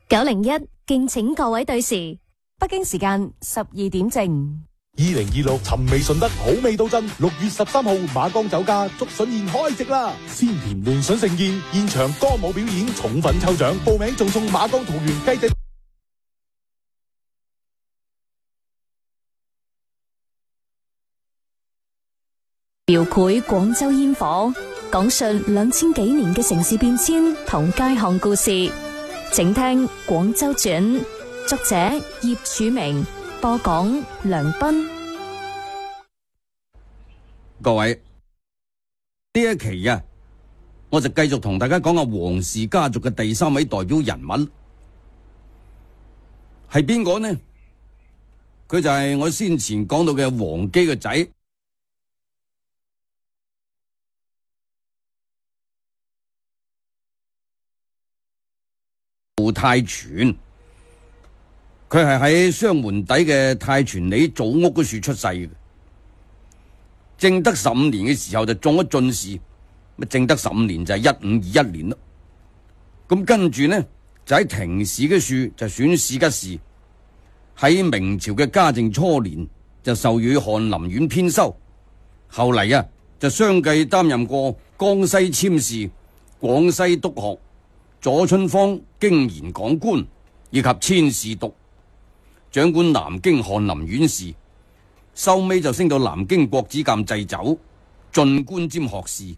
901敬請各位對時，北京時間12點正。 2026尋味順德好味到震，6月13號馬崗酒家竹筍宴開席啦！鮮甜嫩筍盛宴，現場歌舞表演，寵粉抽獎，報名仲送馬崗桃園雞隻。 描繪廣州煙火，講述2000幾年嘅城市變遷同街巷故事，請聽《廣州傳》，作者葉曙明，播講梁斌。 各位，呢一期我就繼續同大家講下黃氏家族嘅第3位代表人物係邊個呢？佢就係我先前講到嘅黃基嘅仔。胡泰全，佢係喺雙門底嘅泰全里祖屋嗰處出世嘅。正德15年嘅時候就中咗進士，正德15年就係1521年咯。咁跟住呢就喺廷試嘅處就選士吉士，喺明朝嘅嘉靖初年就授予翰林院編修，後嚟就相繼擔任過江西簽事、廣西督學、左春芳經研講官以及千事督，掌管南京翰林院事，收尾就升到南京國子監祭酒，進官兼學士。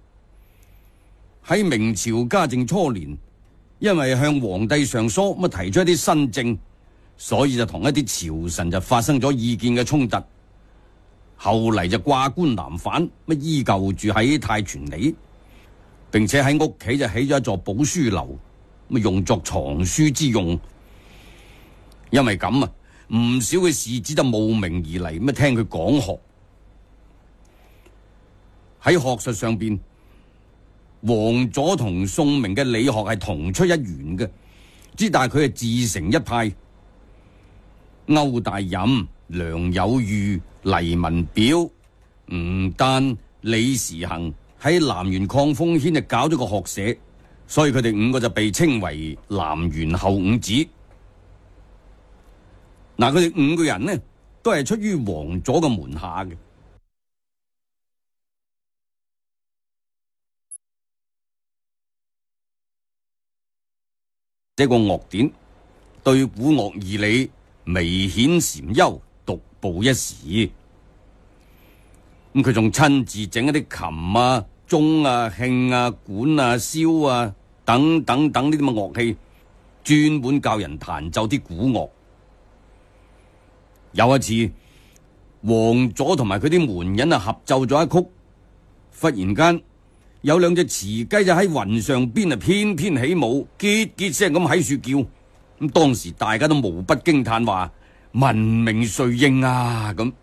喺明朝嘉靖初年，因為向皇帝上疏提出一啲新政，所以就同一啲朝臣就發生咗意見嘅衝突。後嚟就掛官南返，依舊住喺泰全里，並且喺屋企就起咗一座寶書樓，用作藏書之用。因為咁唔少嘅士子就慕名而嚟，聽佢講學。喺學術上邊，王佐同宋明嘅理學係同出一源嘅，但係佢係自成一派。歐大任、梁有虞、黎文表、吳丹、李時衡喺南園抗風軒就搞咗個學社，所以佢哋5個就被稱為南園後5子。佢哋5個人呢都係出於王佐嘅門下嘅。這個樂典對古樂義理微顯禪幽，獨步一時。佢仲親自整一啲琴鐘磬管簫等等呢啲咁嘅樂器，專門教人彈奏啲古樂。有一次，王佐同埋佢啲門人合奏咗一曲，忽然間有2隻雌雞就喺雲上邊翩翩起舞，結結聲咁喺處叫。咁當時大家都無不驚嘆，話聞名誰應咁。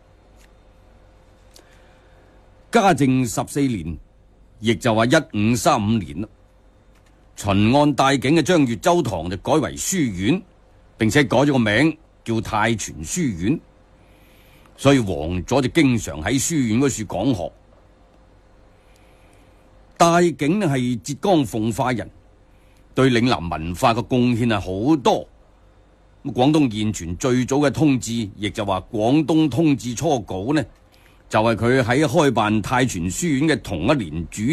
嘉靖14年，亦就話1535年啦。巡按帶景嘅張悅州堂就改為書院，並且改咗個名叫泰全書院，所以王佐就經常喺書院嗰處講學。帶景係浙江奉化人，對嶺南文化嘅貢獻係好多。廣東現存最早嘅通志，亦就話廣東通志初稿呢，就係佢喺開辦泰全書院嘅同一年主